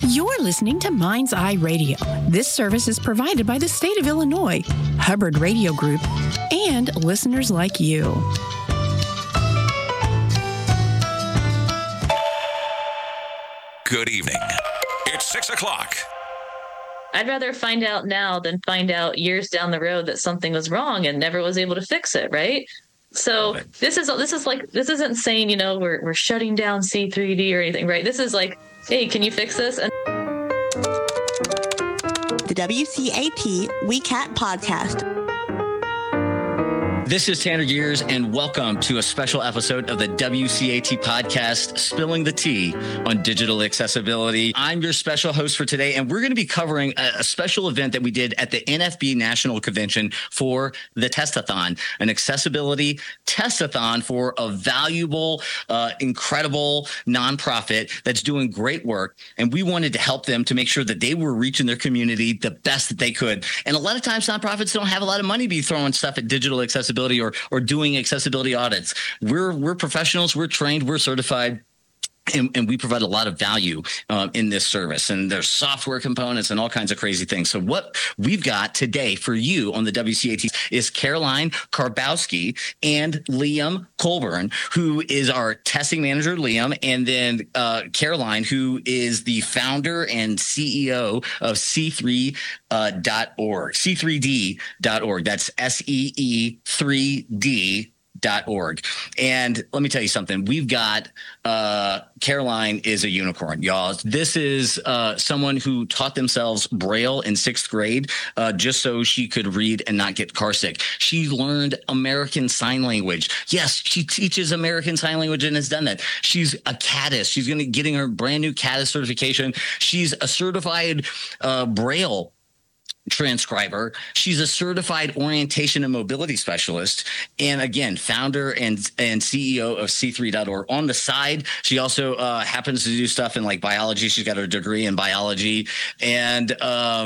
You're listening to Mind's Eye Radio. This service is provided by the state of Illinois, Hubbard Radio Group, and listeners like you. Good evening. It's 6 o'clock. I'd rather find out now than find out years down the road that something was wrong and never was able to fix it, right? So this isn't saying, we're shutting down C3D or anything, right? This is like, hey, can you fix this? And the WCAT WeCat podcast. This is Tanner Gears, and welcome to a special episode of the WCAT podcast, Spilling the Tea on Digital Accessibility. I'm your special host for today, and we're going to be covering a special event that we did at the NFB National Convention for the Testathon, an accessibility testathon for a valuable, incredible nonprofit that's doing great work. And we wanted to help them to make sure that they were reaching their community the best that they could. And a lot of times nonprofits don't have a lot of money to be throwing stuff at digital accessibility or doing accessibility audits. We're professionals, we're trained, we're certified. And we provide a lot of value in this service, and there's software components and all kinds of crazy things. So what we've got today for you on the WCAT is Caroline Karbowski and Liam Colburn, who is our testing manager, Liam, and then Caroline, who is the founder and CEO of C3.org, C3D.org. That's SEE3D.org. And let me tell you something. We've got Caroline is a unicorn, y'all. This is someone who taught themselves Braille in sixth grade just so she could read and not get carsick. She learned American Sign Language. Yes, she teaches American Sign Language and has done that. She's a CADIS. She's going to getting her brand new CADIS certification. She's a certified Braille transcriber. She's a certified orientation and mobility specialist. And again, founder and CEO of C3.org. On the side, she also happens to do stuff in like biology. She's got her degree in biology. And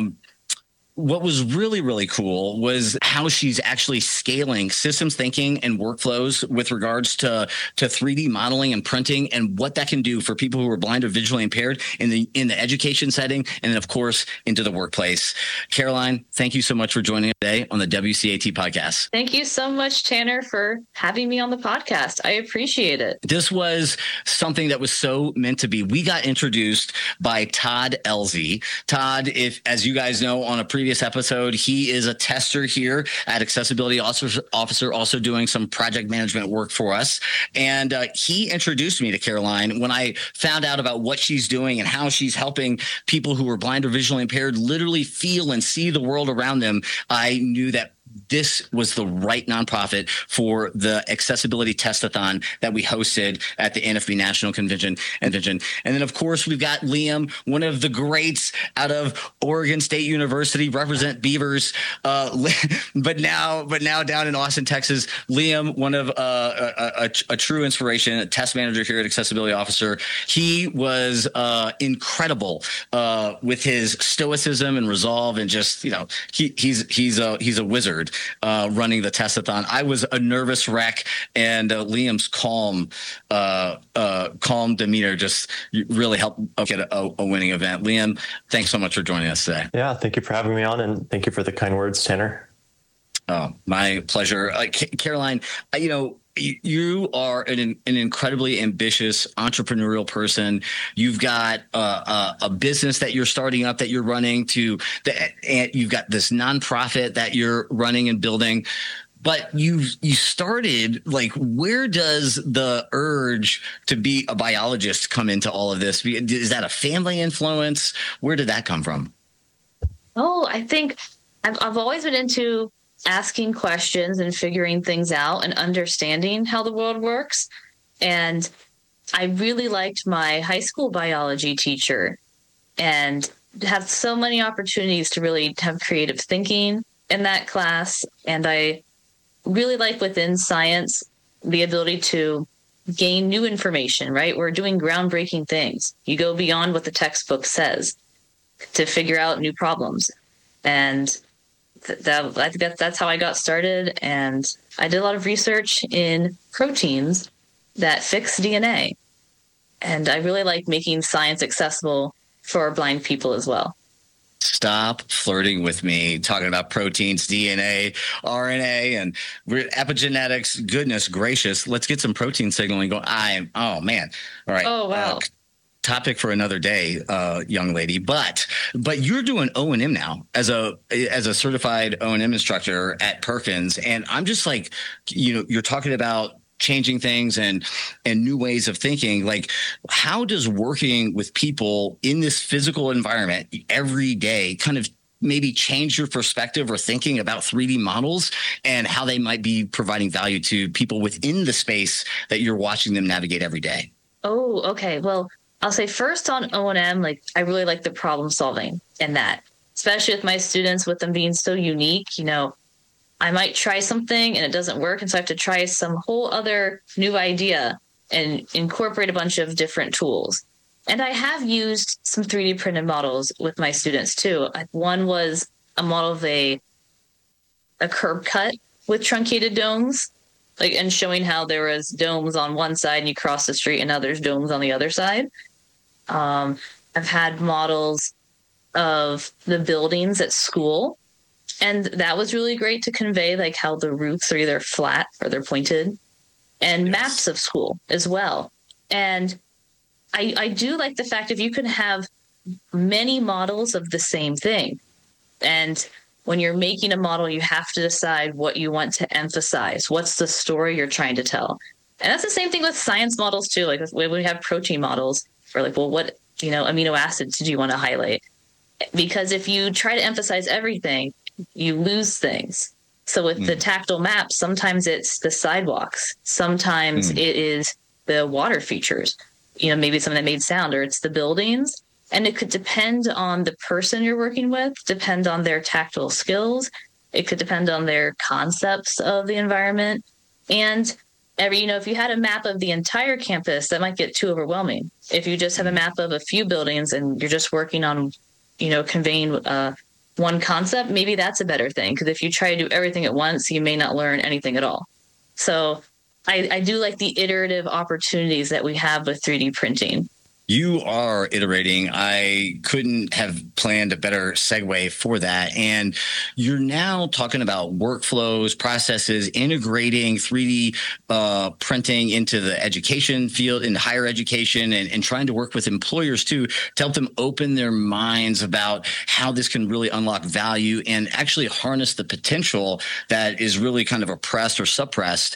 what was really, really cool was how she's actually scaling systems thinking and workflows with regards to 3D modeling and printing and what that can do for people who are blind or visually impaired in the education setting and then, of course, into the workplace. Caroline, thank you so much for joining us today on the WCAT podcast. Thank you so much, Tanner, for having me on the podcast. I appreciate it. This was something that was so meant to be. We got introduced by Todd Elzie. Todd, as you guys know, on a previous episode, he is a tester here at Accessibility Officer, also doing some project management work for us. And he introduced me to Caroline when I found out about what she's doing and how she's helping people who are blind or visually impaired literally feel and see the world around them. I knew that this was the right nonprofit for the Accessibility Testathon that we hosted at the NFB National Convention. And then, of course, we've got Liam, one of the greats out of Oregon State University, represent Beavers, but now down in Austin, Texas. Liam, one of a true inspiration, a test manager here at Accessibility Officer. He was incredible with his stoicism and resolve, and just he's a wizard. Running the testathon. I was a nervous wreck, and Liam's calm demeanor just really helped get a winning event. Liam, thanks so much for joining us today. Yeah, thank you for having me on, and thank you for the kind words, Tanner. Oh, my pleasure. Caroline, you are an incredibly ambitious entrepreneurial person. You've got a business that you're starting up, that you're running and you've got this nonprofit that you're running and building. But you started, where does the urge to be a biologist come into all of this? Is that a family influence? Where did that come from? Oh, I think I've always been into asking questions and figuring things out and understanding how the world works. And I really liked my high school biology teacher and had so many opportunities to really have creative thinking in that class. And I really like within science the ability to gain new information, right? We're doing groundbreaking things. You go beyond what the textbook says to figure out new problems. And I think that's how I got started. And I did a lot of research in proteins that fix DNA. And I really like making science accessible for blind people as well. Stop flirting with me, talking about proteins, DNA, RNA, and epigenetics. Goodness gracious. Let's get some protein signaling going. Oh, man. All right. Oh, wow. Topic for another day, young lady. But you're doing O&M now as a certified O&M instructor at Perkins. And I'm just like, you're talking about changing things and new ways of thinking. Like, how does working with people in this physical environment every day kind of maybe change your perspective or thinking about 3D models and how they might be providing value to people within the space that you're watching them navigate every day? Oh, okay. Well, I'll say first on O&M, like I really like the problem solving in that, especially with my students, with them being so unique. I might try something and it doesn't work. And so I have to try some whole other new idea and incorporate a bunch of different tools. And I have used some 3D printed models with my students too. One was a model of a curb cut with truncated domes, and showing how there was domes on one side and you cross the street and now there's domes on the other side. I've had models of the buildings at school. And that was really great to convey how the roofs are either flat or they're pointed, and maps of school as well. And I do like the fact if you can have many models of the same thing. And when you're making a model, you have to decide what you want to emphasize. What's the story you're trying to tell? And that's the same thing with science models too. Like when we have protein models, we're what amino acids do you want to highlight? Because if you try to emphasize everything, you lose things. So with the tactile maps, sometimes it's the sidewalks. Sometimes it is the water features, maybe something that made sound, or it's the buildings. And it could depend on the person you're working with, depend on their tactile skills. It could depend on their concepts of the environment. And if you had a map of the entire campus, that might get too overwhelming. If you just have a map of a few buildings and you're just working on, conveying one concept, maybe that's a better thing. Because if you try to do everything at once, you may not learn anything at all. So I do like the iterative opportunities that we have with 3D printing. You are iterating. I couldn't have planned a better segue for that. And you're now talking about workflows, processes, integrating 3D printing into the education field, in higher education, and trying to work with employers too, to help them open their minds about how this can really unlock value and actually harness the potential that is really kind of oppressed or suppressed,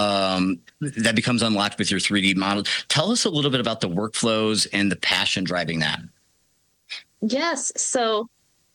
that becomes unlocked with your 3D model. Tell us a little bit about the workflows and the passion driving that. Yes. So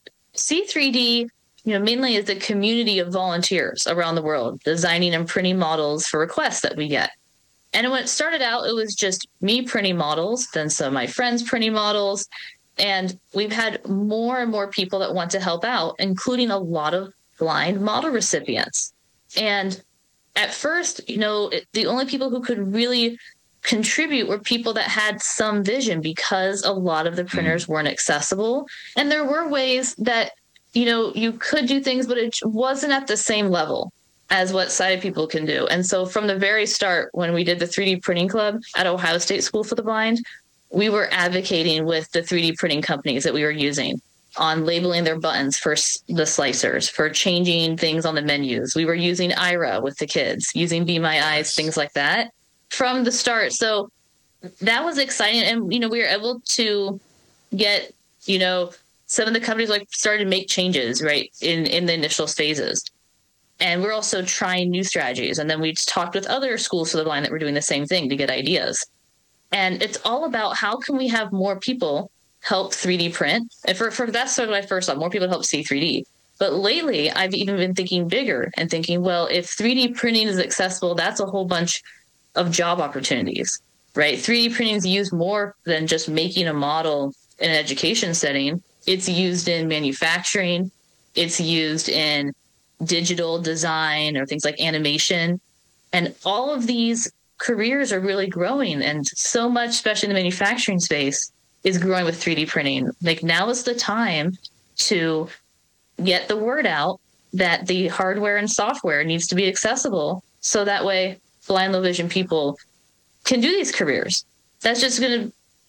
C3D, mainly is a community of volunteers around the world designing and printing models for requests that we get. And when it started out, it was just me printing models, then some of my friends printing models. And we've had more and more people that want to help out, including a lot of blind model recipients. And at first, the only people who could really contribute were people that had some vision, because a lot of the printers weren't accessible. And there were ways that, you could do things, but it wasn't at the same level as what sighted people can do. And so from the very start, when we did the 3D printing club at Ohio State School for the Blind, we were advocating with the 3D printing companies that we were using on labeling their buttons for the slicers, for changing things on the menus. We were using Ira with the kids, using Be My Eyes, things like that from the start. So that was exciting. And, we were able to get, some of the companies started to make changes, right, in the initial phases. And we're also trying new strategies. And then we talked with other schools for the blind that were doing the same thing to get ideas. And it's all about how can we have more people help 3D print. And for that's sort of my first thought, more people help see 3D. But lately, I've even been thinking bigger and thinking, well, if 3D printing is accessible, that's a whole bunch of job opportunities, right? 3D printing is used more than just making a model in an education setting. It's used in manufacturing. It's used in digital design or things like animation. And all of these careers are really growing. And so much, especially in the manufacturing space, is growing with 3D printing. Now is the time to get the word out that the hardware and software needs to be accessible. So that way blind, low vision people can do these careers. That's just going to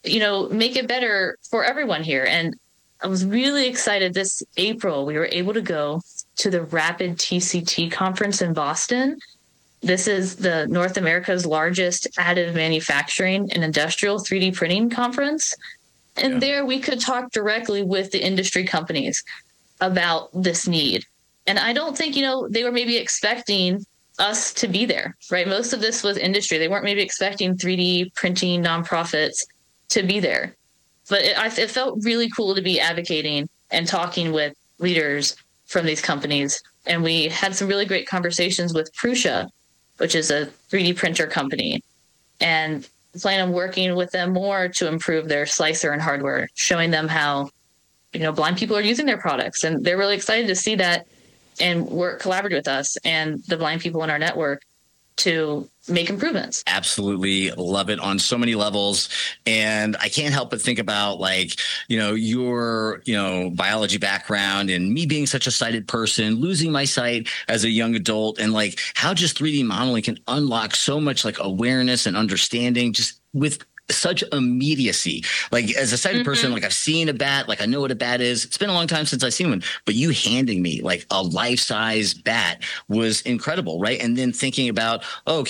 make it better for everyone here. And I was really excited. This April, we were able to go to the Rapid TCT conference in Boston. This is the North America's largest additive manufacturing and industrial 3D printing conference. And there we could talk directly with the industry companies about this need. And I don't think, they were maybe expecting us to be there, right? Most of this was industry. They weren't maybe expecting 3D printing nonprofits to be there. But it felt really cool to be advocating and talking with leaders from these companies. And we had some really great conversations with Prusa, which is a 3D printer company, and plan on working with them more to improve their slicer and hardware, showing them how, blind people are using their products. And they're really excited to see that and collaborate with us and the blind people in our network to make improvements. Absolutely love it on so many levels. And I can't help but think about your, biology background and me being such a sighted person, losing my sight as a young adult, and how just 3D modeling can unlock so much awareness and understanding just with such immediacy. As a sighted person, I've seen a bat, I know what a bat is. It's been a long time since I've seen one, but you handing me a life-size bat was incredible, right? And then thinking about, what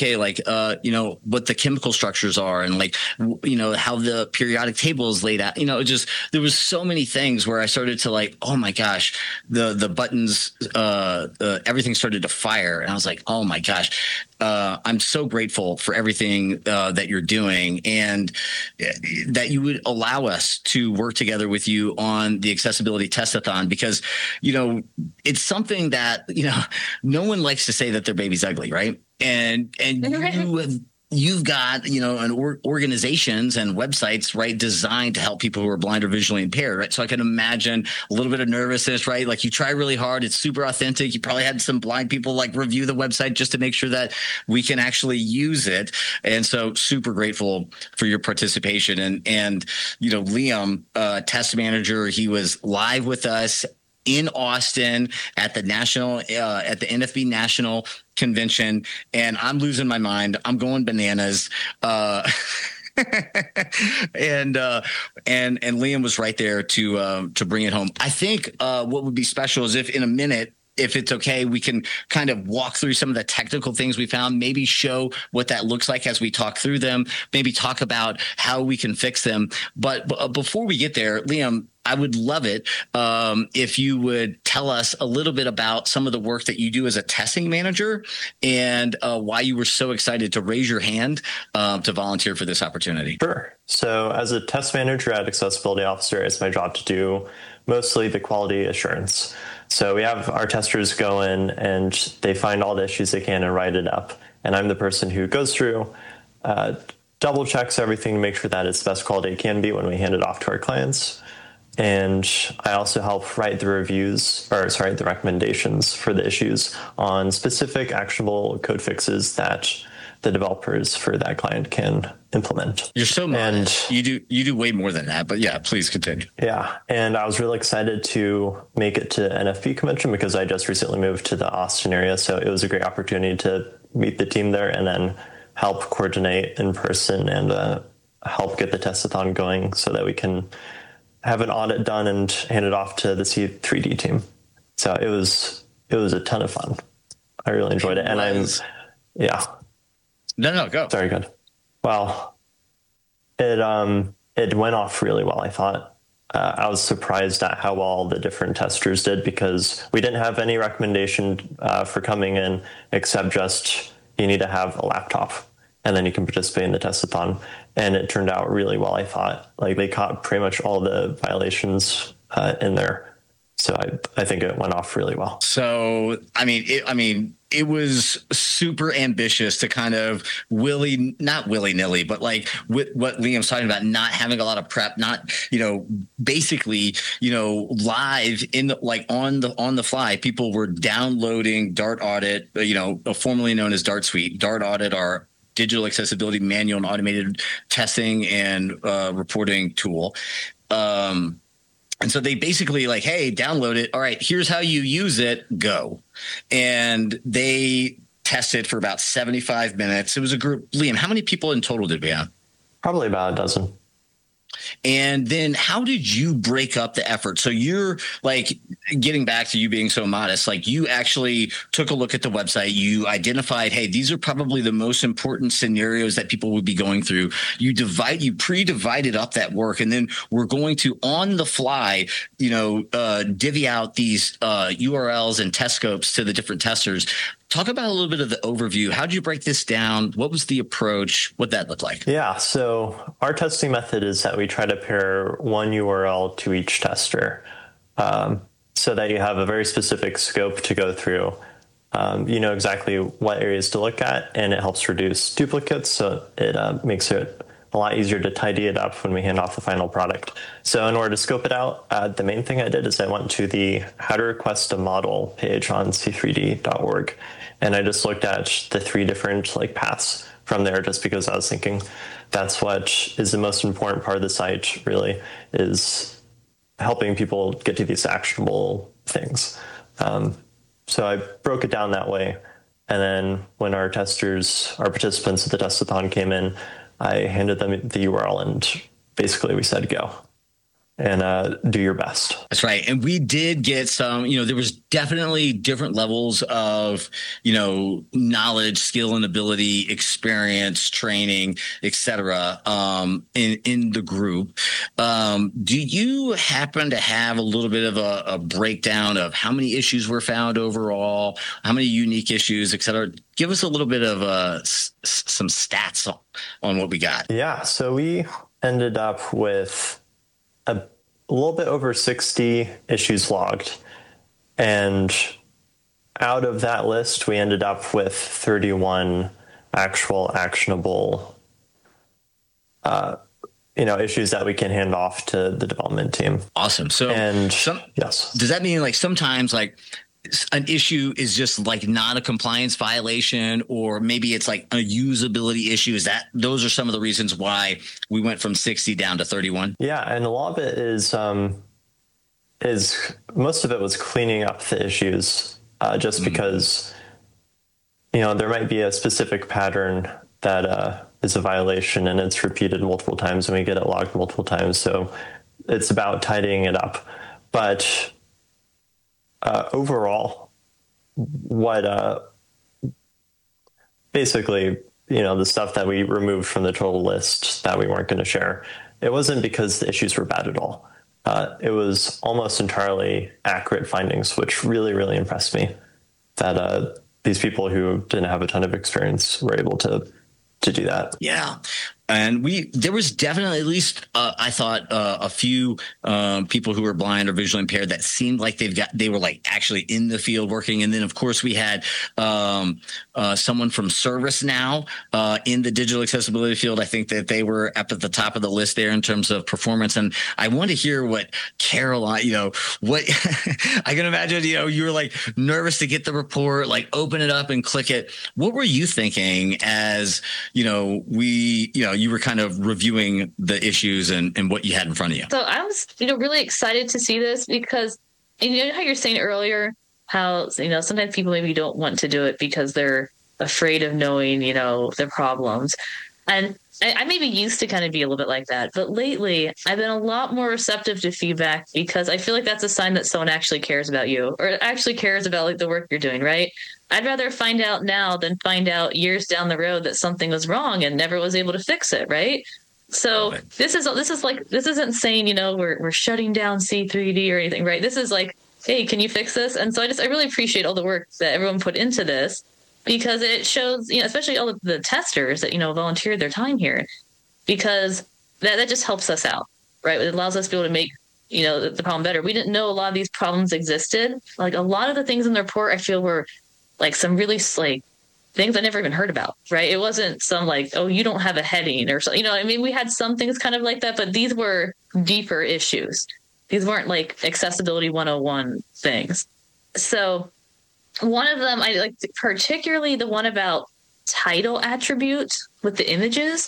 the chemical structures are and how the periodic table is laid out. There was so many things where I started to oh my gosh, the buttons, everything started to fire. And I was like, oh my gosh, I'm so grateful for everything that you're doing, and that you would allow us to work together with you on the Accessibility Testathon, because, it's something that, no one likes to say that their baby's ugly, right? And you've got, organizations and websites, right, designed to help people who are blind or visually impaired, right? So I can imagine a little bit of nervousness, right? You try really hard. It's super authentic. You probably had some blind people review the website just to make sure that we can actually use it. And so super grateful for your participation. And Liam, test manager, he was live with us in Austin at the NFB National Convention, and I'm losing my mind. I'm going bananas. And Liam was right there to bring it home. I think what would be special is if in a minute, if it's okay, we can kind of walk through some of the technical things we found, maybe show what that looks like as we talk through them, maybe talk about how we can fix them. But before we get there, Liam, I would love it if you would tell us a little bit about some of the work that you do as a testing manager and why you were so excited to raise your hand to volunteer for this opportunity. Sure. So as a test manager at Accessibility Officer, it's my job to do mostly the quality assurance. So we have our testers go in and they find all the issues they can and write it up. And I'm the person who goes through, double checks everything to make sure that it's the best quality it can be when we hand it off to our clients. And I also help write the the recommendations for the issues on specific actionable code fixes that the developers for that client can implement. You're so modest. You do way more than that, but yeah, please continue. Yeah. And I was really excited to make it to NFB convention because I just recently moved to the Austin area. So it was a great opportunity to meet the team there and then help coordinate in person and help get the testathon going so that we can have an audit done and hand it off to the C3D team. So it was a ton of fun. I really enjoyed it. And No, go. Sorry, good. Well, it went off really well, I thought. I was surprised at how well the different testers did because we didn't have any recommendation for coming in except just you need to have a laptop and then you can participate in the testathon. And it turned out really well, I thought. They caught pretty much all the violations in there. So I think it went off really well. So, it was super ambitious to kind of not willy-nilly, but with what Liam's talking about, not having a lot of prep, not, basically, live on the fly, people were downloading Dart Audit, formerly known as Dart Suite. Dart Audit, our digital accessibility manual and automated testing and reporting tool. And so they basically hey, download it. All right, here's how you use it. Go. And they tested for about 75 minutes. It was a group. Liam, how many people in total did we have? Probably about a dozen. And then how did you break up the effort? So you're like, getting back to you being so modest, like you actually took a look at the website, you identified, hey, these are probably the most important scenarios that people would be going through. You pre-divided up that work, and then we're going to on the fly, divvy out these URLs and test scopes to the different testers. Talk about a little bit of the overview. How did you break this down? What was the approach? What that looked like? Yeah, so our testing method is that we try to pair one URL to each tester, so that you have a very specific scope to go through. You know exactly what areas to look at, and it helps reduce duplicates, so it makes it a lot easier to tidy it up when we hand off the final product. So in order to scope it out, the main thing I did is I went to the How to Request a Model page on c3d.org, and I just looked at the 3 different paths from there, just because I was thinking that's what is the most important part of the site, really, is helping people get to these actionable things. So I broke it down that way. And then when our participants at the testathon came in, I handed them the URL and basically we said, go and do your best. That's right. And we did get some, there was definitely different levels of, knowledge, skill and ability, experience, training, et cetera, in the group. Do you happen to have a little bit of a breakdown of how many issues were found overall, how many unique issues, et cetera? Give us a little bit of some stats on what we got. Yeah. So we ended up with a little bit over 60 issues logged. And out of that list, we ended up with 31 actual actionable, issues that we can hand off to the development team. Awesome. So, yes. Does that mean sometimes an issue is just not a compliance violation, or maybe it's a usability issue? Those are some of the reasons why we went from 60 down to 31? Yeah. And a lot of it is most of it was cleaning up the issues, just because, there might be a specific pattern that is a violation and it's repeated multiple times and we get it logged multiple times. So it's about tidying it up. But overall, what basically, the stuff that we removed from the total list that we weren't going to share, it wasn't because the issues were bad at all. It was almost entirely accurate findings, which really, really impressed me, that these people who didn't have a ton of experience were able to do that. Yeah. And there was definitely, at least I thought, a few people who were blind or visually impaired that seemed like they were actually in the field working. And then of course we had someone from ServiceNow in the digital accessibility field. I think that they were up at the top of the list there in terms of performance. And I want to hear what Caroline, what I can imagine, you were nervous to get the report, open it up and click it. What were you thinking as, you were kind of reviewing the issues and what you had in front of you? So I was, really excited to see this because, how you're saying earlier, how, sometimes people maybe don't want to do it because they're afraid of knowing, their problems. And I maybe used to kind of be a little bit like that. But lately, I've been a lot more receptive to feedback because I feel like that's a sign that someone actually cares about you or actually cares about the work you're doing, right? I'd rather find out now than find out years down the road that something was wrong and never was able to fix it, right? So this isn't saying, we're shutting down C3D or anything, right? This is hey, can you fix this? And so I really appreciate all the work that everyone put into this, because it shows, especially all of the testers that, volunteered their time here, because that just helps us out, right? It allows us to be able to make, the problem better. We didn't know a lot of these problems existed. A lot of the things in the report, I feel were some really things I never even heard about, right? It wasn't some oh, you don't have a heading or something, we had some things kind of like that, but these were deeper issues. These weren't accessibility 101 things. So one of them, I particularly the one about title attribute with the images.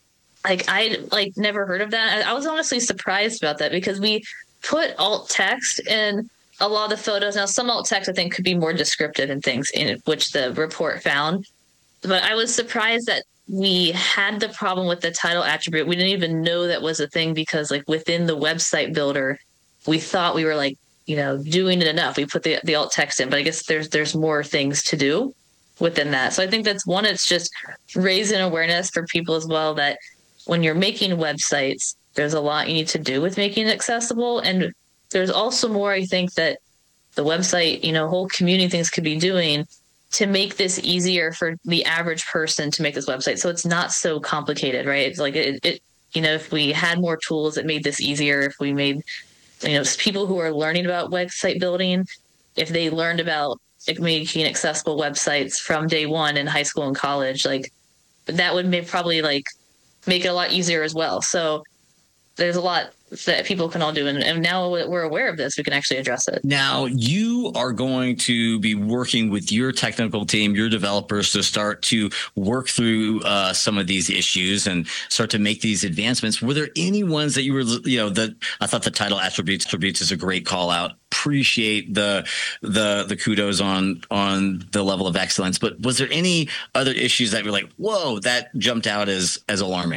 I never heard of that. I was honestly surprised about that because we put alt text in a lot of the photos. Now, some alt text I think could be more descriptive and things in which the report found. But I was surprised that we had the problem with the title attribute. We didn't even know that was a thing because like within the website builder, we thought we were like, doing it enough. We put the alt text in, but I guess there's more things to do within that. So I think that's one, it's just raising awareness for people as well, that when you're making websites, there's a lot you need to do with making it accessible. And there's also more, I think, that the website, whole community things could be doing to make this easier for the average person to make this website. So it's not so complicated, right? It's like if we had more tools that made this easier, if we made, people who are learning about website building, if they learned about making accessible websites from day one in high school and college, like that would probably like make it a lot easier as well. So there's a lot that people can all do. And now that we're aware of this, we can actually address it. Now you are going to be working with your technical team, your developers, to start to work through some of these issues and start to make these advancements. Were there any ones that you were, I thought the title attributes is a great call out. Appreciate the kudos on the level of excellence, but was there any other issues that were like, whoa, that jumped out as alarming?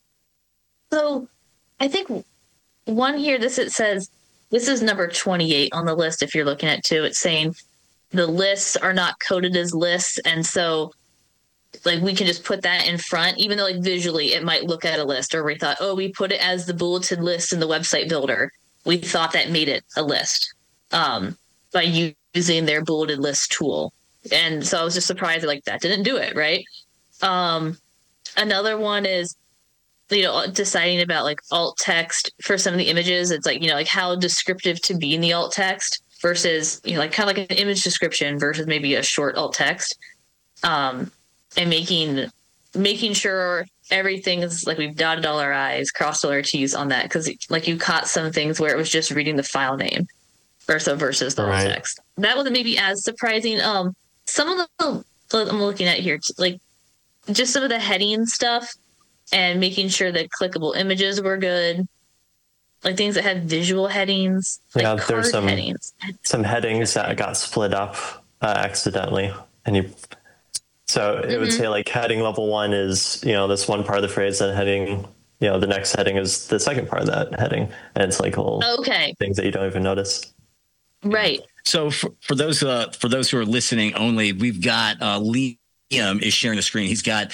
So I think one here, it says, this is number 28 on the list. If you're looking at two, it's saying the lists are not coded as lists. And so like we can just put that in front, even though like visually it might look at a list, or we thought, we put it as the bulleted list in the website builder. We thought that made it a list by using their bulleted list tool. And so I was just surprised like that didn't do it. Right. Another one is, deciding about like alt text for some of the images. It's like, like how descriptive to be in the alt text versus, like kind of like an image description versus maybe a short alt text. And making sure everything is like we've dotted all our I's, crossed all our T's on that. Cause like you caught some things where it was just reading the file name versus the alt text. That wasn't maybe as surprising. Some of the, I'm looking at here, like just some of the heading stuff, and making sure that clickable images were good, like things that had visual headings. Like there's some headings that got split up accidentally, and it would say like heading level 1 is this one part of the phrase, and heading the next heading is the second part of that heading, and it's like little things that you don't even notice. Right. So for those who are listening only, we've got Liam is sharing the screen. He's got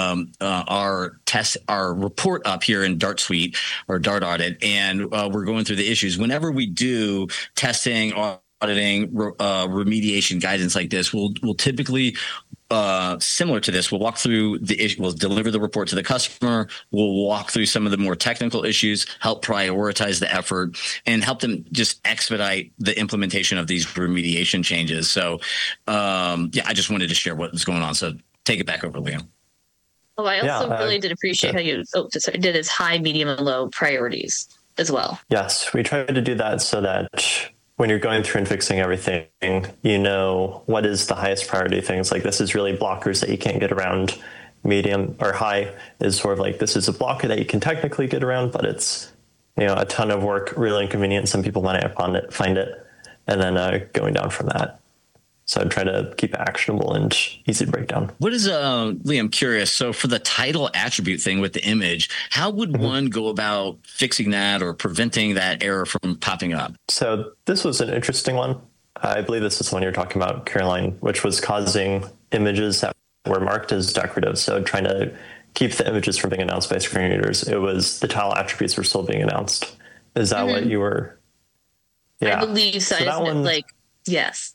our report up here in Dart Suite or Dart Audit, and we're going through the issues. Whenever we do testing, auditing, remediation guidance like this, we'll typically similar to this, we'll walk through the issue, we'll deliver the report to the customer, we'll walk through some of the more technical issues, help prioritize the effort, and help them just expedite the implementation of these remediation changes. So, I just wanted to share what was going on. So take it back over, Liam. Oh, I also really did appreciate how you did as high, medium, and low priorities as well. Yes, we tried to do that so that when you're going through and fixing everything, what is the highest priority things. Like this is really blockers that you can't get around. Medium or high is sort of like this is a blocker that you can technically get around, but it's a ton of work, really inconvenient. Some people might find it, and then going down from that. So I'd try to keep it actionable and easy to break down. What is, Liam, curious. So for the title attribute thing with the image, how would one go about fixing that or preventing that error from popping up? So this was an interesting one. I believe this is the one you're talking about, Caroline, which was causing images that were marked as decorative. So trying to keep the images from being announced by screen readers. It was the title attributes were still being announced. Is that what you were? Yeah. I believe so. That one, yes.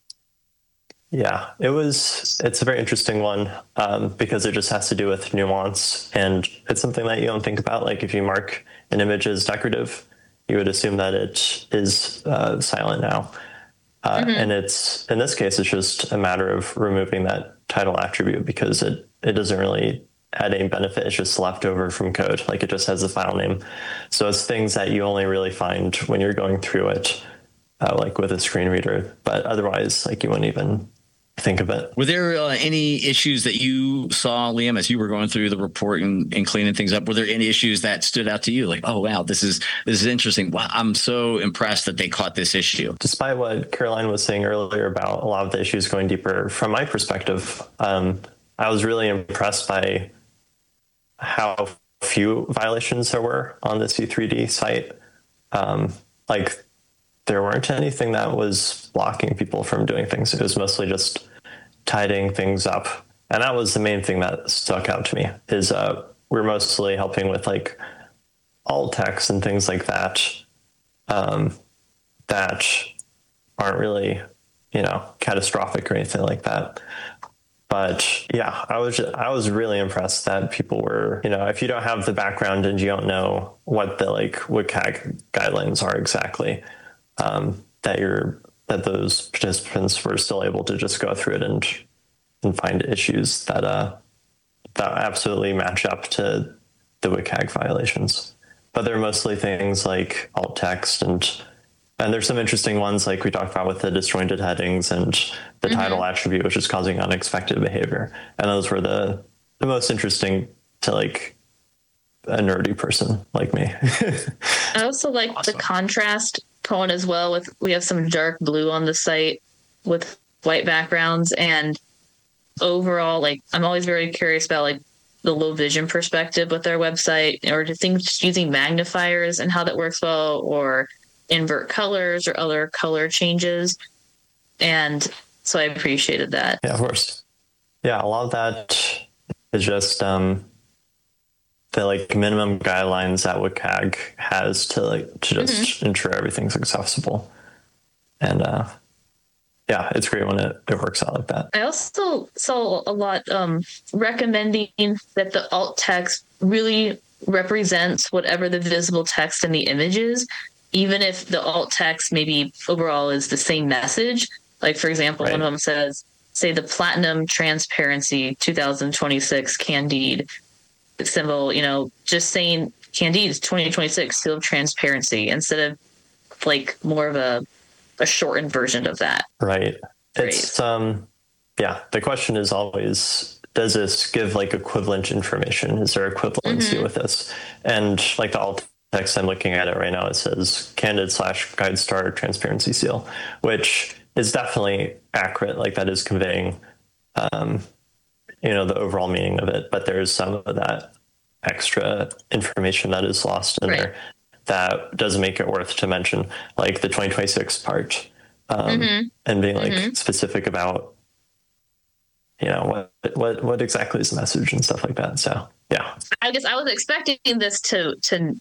Yeah, it's a very interesting one because it just has to do with nuance, and it's something that you don't think about. Like if you mark an image as decorative, you would assume that it is silent now. And it's, in this case, it's just a matter of removing that title attribute because it doesn't really add any benefit. It's just left over from code. Like it just has the file name. So it's things that you only really find when you're going through it, like with a screen reader, but otherwise, like you wouldn't even think of it. Were there any issues that you saw, Liam, as you were going through the report and cleaning things up? Were there any issues that stood out to you? Like, oh, wow, this is interesting. Wow, I'm so impressed that they caught this issue. Despite what Caroline was saying earlier about a lot of the issues going deeper, from my perspective, I was really impressed by how few violations there were on the C3D site. Like, there weren't anything that was blocking people from doing things. It was mostly just tidying things up. And that was the main thing that stuck out to me, is we're mostly helping with like alt text and things like that, that aren't really, catastrophic or anything like that. But yeah, I was really impressed that people were, if you don't have the background and you don't know what the like WCAG guidelines are exactly, that those participants were still able to just go through it and find issues that absolutely match up to the WCAG violations. But they're mostly things like alt text and there's some interesting ones like we talked about with the disjointed headings and the title attribute, which is causing unexpected behavior. And those were the most interesting to like a nerdy person like me. I also like the contrast tone as well. We have some dark blue on the site with white backgrounds, and overall, like, I'm always very curious about like the low vision perspective with their website, or to things using magnifiers and how that works well, or invert colors or other color changes. And so I appreciated that. Yeah, of course. Yeah, a lot of that is just the like minimum guidelines that WCAG has to just ensure everything's accessible. And yeah, it's great when it works out like that. I also saw a lot recommending that the alt text really represents whatever the visible text in the image is, even if the alt text maybe overall is the same message. Like, for example, one of them says, say, the Platinum Transparency 2026 Candide symbol, just saying Candide 2026 seal of transparency, instead of like more of a shortened version of that. Right. It's the question is always, does this give like equivalent information? Is there equivalency with this? And like the alt text I'm looking at it right now, it says Candid/GuideStar transparency seal, which is definitely accurate. Like, that is conveying the overall meaning of it, but there's some of that extra information that is lost in there that does make it worth to mention, like the 2026 part, and being like specific about, what exactly is the message and stuff like that. So yeah, I guess I was expecting this to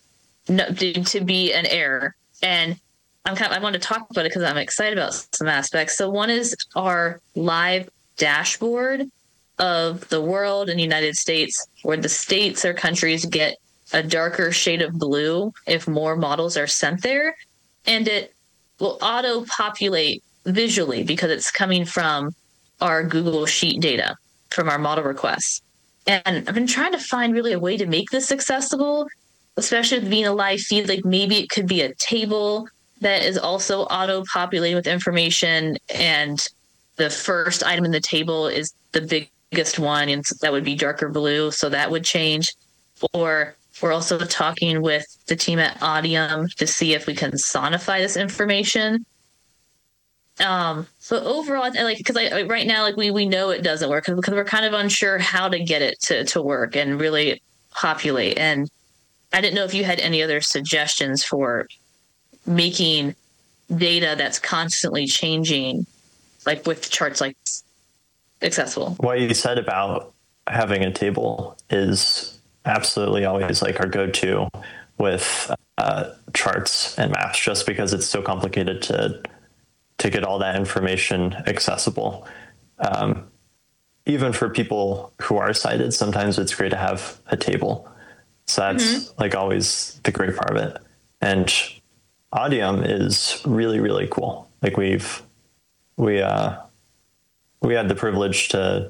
be an error, and I want to talk about it because I'm excited about some aspects. So one is our live dashboard of the world and United States, where the states or countries get a darker shade of blue if more models are sent there, and it will auto-populate visually because it's coming from our Google Sheet data from our model requests. And I've been trying to find really a way to make this accessible, especially with being a live feed. Like, maybe it could be a table that is also auto-populating with information, and the first item in the table is the biggest one, and that would be darker blue, so that would change. Or we're also talking with the team at Audium to see if we can sonify this information. But overall, because right now, like, we know it doesn't work because we're kind of unsure how to get it to work and really populate. And I didn't know if you had any other suggestions for making data that's constantly changing, like with charts, like, accessible. What you said about having a table is absolutely always like our go-to with charts and maps, just because it's so complicated to get all that information accessible. Even for people who are sighted, sometimes it's great to have a table. So that's like always the great part of it. And Audium is really, really cool. Like, we had the privilege to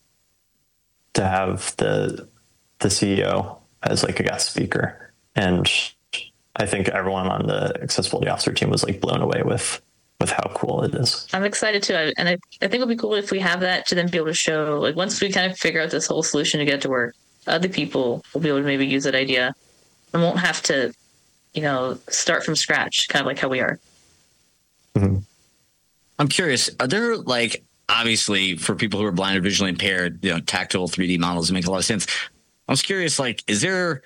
have the CEO as like a guest speaker, and I think everyone on the accessibility officer team was like blown away with how cool it is. I'm excited too, and I think it'll be cool if we have that to then be able to show, like, once we kind of figure out this whole solution to get to work, other people will be able to maybe use that idea and won't have to, start from scratch, kind of like how we are. I'm curious, are there like obviously for people who are blind or visually impaired, tactile 3D models make a lot of sense. I was curious, like, is there,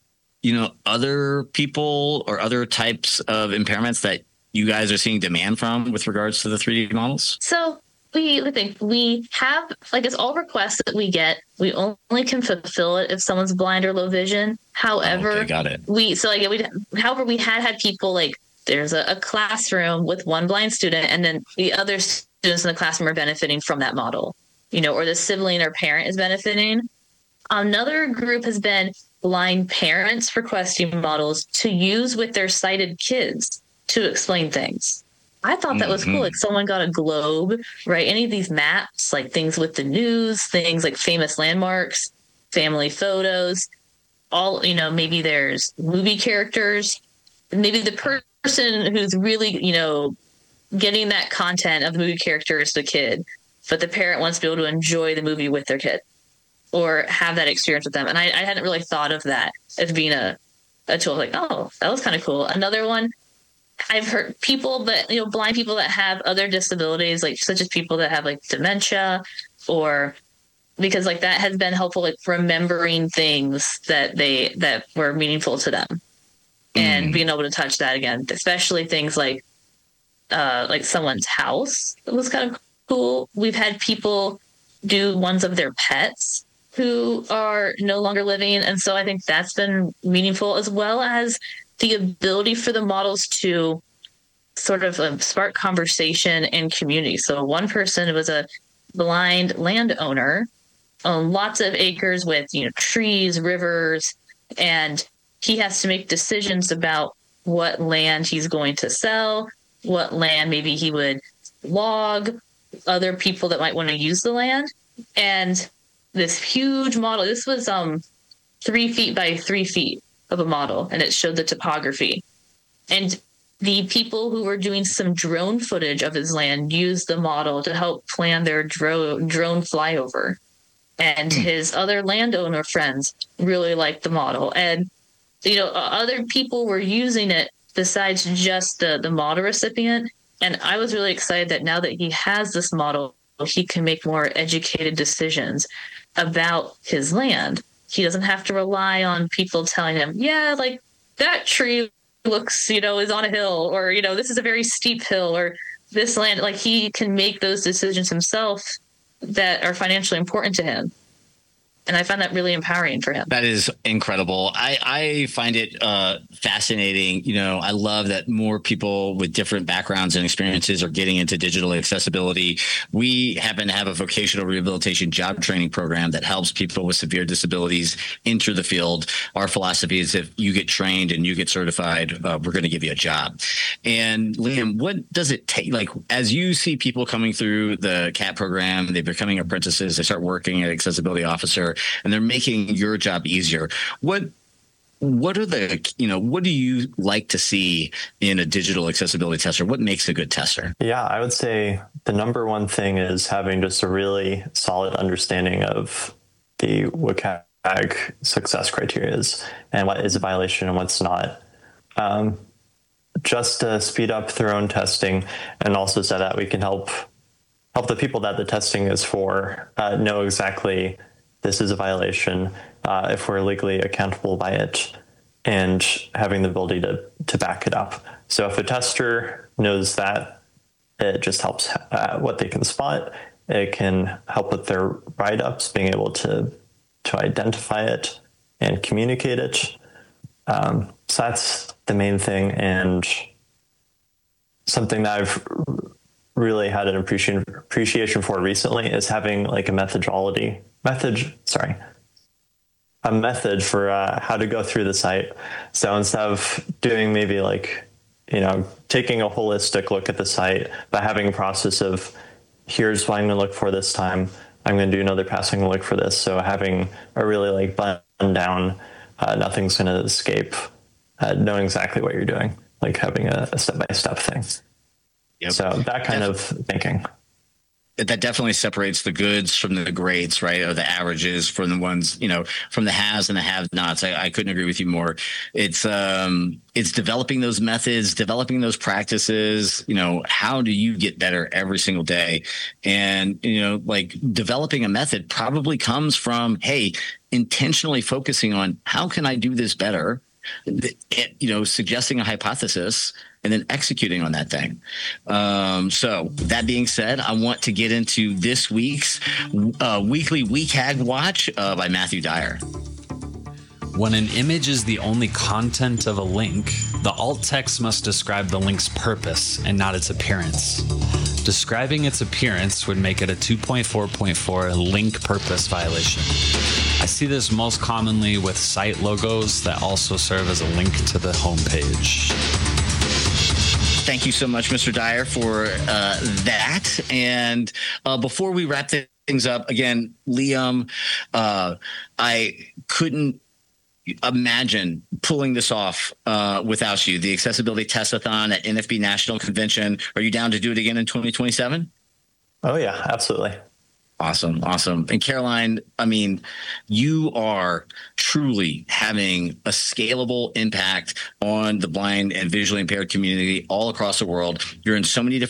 other people or other types of impairments that you guys are seeing demand from with regards to the 3D models? So we have, like, it's all requests that we get. We only can fulfill it if someone's blind or low vision. However, okay, got it. We had people, like, there's a classroom with one blind student, and then the other students in the classroom are benefiting from that model, or the sibling or parent is benefiting. Another group has been blind parents requesting models to use with their sighted kids to explain things. I thought that was cool. Like, someone got a globe, right? Any of these maps, like things with the news, things like famous landmarks, family photos, all, maybe there's movie characters, maybe the person who's really, getting that content of the movie character is the kid, but the parent wants to be able to enjoy the movie with their kid or have that experience with them. And I hadn't really thought of that as being a tool. Like, oh, that was kind of cool. Another one, I've heard people that, blind people that have other disabilities, like such as people that have like dementia, or because like that has been helpful, like remembering things that were meaningful to them and being able to touch that again, especially things like someone's house. It was kind of cool. We've had people do ones of their pets who are no longer living. And so I think that's been meaningful, as well as the ability for the models to sort of spark conversation and community. So one person was a blind landowner, owned lots of acres with, trees, rivers, and he has to make decisions about what land he's going to sell, what land maybe he would log, other people that might want to use the land. And this huge model, this was 3 feet by 3 feet of a model, and it showed the topography. And the people who were doing some drone footage of his land used the model to help plan their drone flyover. And his other landowner friends really liked the model. And, other people were using it besides just the model recipient. And I was really excited that now that he has this model, he can make more educated decisions about his land. He doesn't have to rely on people telling him, yeah, like that tree looks, is on a hill, or, this is a very steep hill, or this land. Like, he can make those decisions himself that are financially important to him. And I find that really empowering for him. That is incredible. I find it fascinating. I love that more people with different backgrounds and experiences are getting into digital accessibility. We happen to have a vocational rehabilitation job training program that helps people with severe disabilities enter the field. Our philosophy is if you get trained and you get certified, we're going to give you a job. And Liam, what does it take? Like, as you see people coming through the CAT program, they're becoming apprentices, they start working at accessibility officer, and they're making your job easier. What are the, what do you like to see in a digital accessibility tester? What makes a good tester? Yeah, I would say the number one thing is having just a really solid understanding of the WCAG success criteria and what is a violation and what's not. Just to speed up their own testing, and also so that we can help the people that the testing is for know exactly this is a violation, if we're legally accountable by it, and having the ability to back it up. So if a tester knows that, it just helps what they can spot. It can help with their write-ups, being able to identify it and communicate it. So that's the main thing, and something that I've really had an appreciation for recently is having like a method for how to go through the site. So instead of doing maybe like, taking a holistic look at the site, but having a process of here's what I'm going to look for this time. I'm going to do another pass. I'm going to look for this. So having a really like button down, nothing's going to escape, knowing exactly what you're doing, like having a step-by-step thing. Yep. So that kind of thinking. that definitely separates the goods from the greats, right? Or the averages from the ones, from the haves and the have-nots. I couldn't agree with you more. It's developing those methods, developing those practices. How do you get better every single day? And, like developing a method probably comes from, hey, intentionally focusing on how can I do this better? Suggesting a hypothesis and then executing on that thing. So that being said, I want to get into this week's weekly WCAG Watch by Matthew Dyer. When an image is the only content of a link, the alt text must describe the link's purpose and not its appearance. Describing its appearance would make it a 2.4.4 link purpose violation. I see this most commonly with site logos that also serve as a link to the homepage. Thank you so much, Mr. Dyer, for that. And before we wrap things up, again, Liam, I couldn't imagine pulling this off without you. The Accessibility Test-a-thon at NFB National Convention. Are you down to do it again in 2027? Oh, yeah, absolutely. Awesome. And Caroline, you are truly having a scalable impact on the blind and visually impaired community all across the world. You're in so many different